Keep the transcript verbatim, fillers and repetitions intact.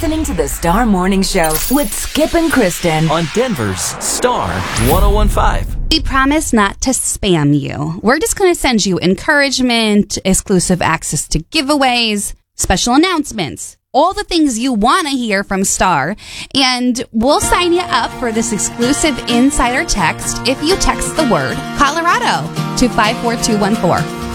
listening to the Star Morning Show with Skip and Kristen on Denver's Star ten fifteen. We promise not to spam you. We're just going to send you encouragement, exclusive access to giveaways, special announcements, all the things you want to hear from Star. And we'll sign you up for this exclusive insider text if you text the word Colorado to five four two one four.